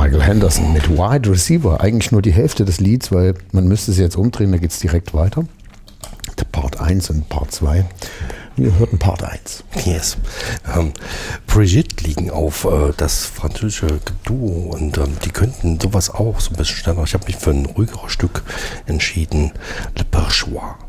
Michael Henderson mit Wide Receiver. Eigentlich nur die Hälfte des Lieds, weil man müsste es jetzt umdrehen, da geht es direkt weiter. Part 1 und Part 2. Wir hörten Part 1. Yes. Brigitte liegen auf das französische Duo und die könnten sowas auch so ein bisschen schneller. Ich habe mich für ein ruhigeres Stück entschieden. Le Bourgeois.